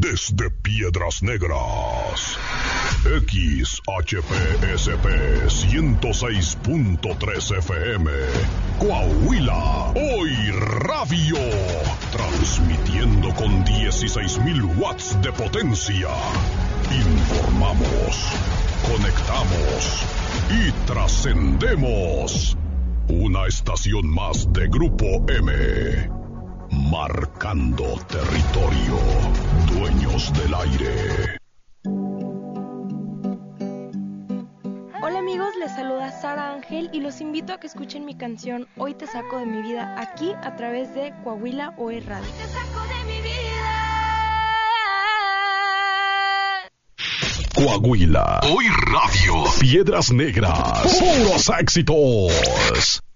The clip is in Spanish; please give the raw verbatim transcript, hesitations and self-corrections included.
Desde Piedras Negras, X H P S P ciento seis punto tres F M, Coahuila, hoy radio, transmitiendo con dieciséis mil watts de potencia. Informamos, conectamos y trascendemos. Una estación más de Grupo M. Marcando territorio, dueños del aire. Hola amigos, les saluda Sara Ángel y los invito a que escuchen mi canción Hoy te saco de mi vida, aquí a través de Coahuila Hoy Radio. Hoy te saco de mi vida. Coahuila Hoy Radio. Piedras Negras. Puros éxitos.